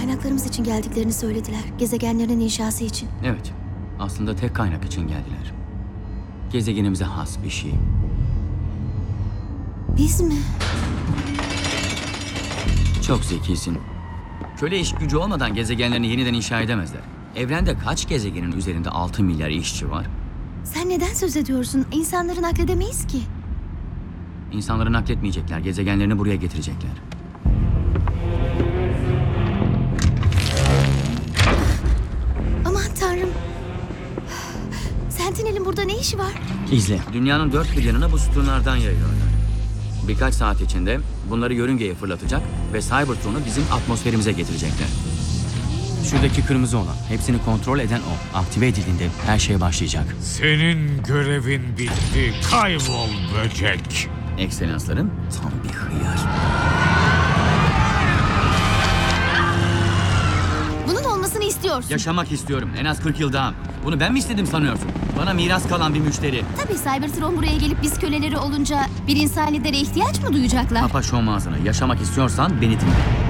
Kaynaklarımız için geldiklerini söylediler. Gezegenlerin inşası için. Evet. Aslında tek kaynak için geldiler. Gezegenimize has bir şey. Biz mi? Çok zekisin. Köle iş gücü olmadan gezegenlerini yeniden inşa edemezler. Evrende kaç gezegenin üzerinde 6 milyar işçi var? Sen neden söz ediyorsun? İnsanları nakledemeyiz ki. İnsanları nakletmeyecekler, gezegenlerini buraya getirecekler. Aman tanrım. Sentinel'in burada ne işi var? İzle. Dünyanın dört bir yanına bu sütunlardan yayıyorlar. Birkaç saat içinde bunları yörüngeye fırlatacak ve Cybertron'u bizim atmosferimize getirecekler. Şuradaki kırmızı olan, hepsini kontrol eden o. Aktive edildiğinde her şey başlayacak. Senin görevin bitti. Kaybol böcek. Ekselanslarım tam bir hıyar. Bunun olmasını istiyorsun. Yaşamak istiyorum. En az 40 yıl daha. Bunu ben mi istedim sanıyorsun? Bana miras kalan bir müşteri. Tabii Cybertron buraya gelip biz köleleri olunca bir insan lidere ihtiyaç mı duyacaklar? Kapa şu ağzını. Yaşamak istiyorsan beni dinle.